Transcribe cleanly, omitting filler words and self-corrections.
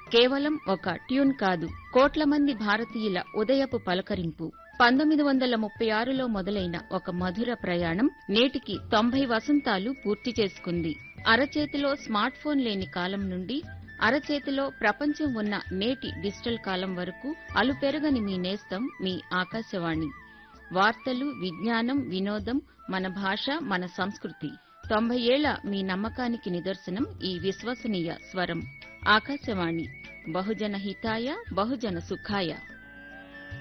కేవలం ఒక ట్యూన్ కాదు, కోట్ల మంది భారతీయుల ఉదయపు పలకరింపు. 1936లో మొదలైన ఒక మధుర ప్రయాణం నేటికి 90 వసంతాలు పూర్తి చేసుకుంది. అరచేతిలో స్మార్ట్ ఫోన్ లేని కాలం నుండి అరచేతిలో ప్రపంచం ఉన్న నేటి డిజిటల్ కాలం వరకు అలుపెరగని మీ నేస్తం మీ ఆకాశవాణి. వార్తలు, విజ్ఞానం, వినోదం, మన భాష, మన సంస్కృతి. 90 ఏళ్ల మీ నమ్మకానికి నిదర్శనం ఈ విశ్వసనీయ స్వరం. ఆకాశవాణి, బహుజన హితాయ, బహుజన సుఖాయ.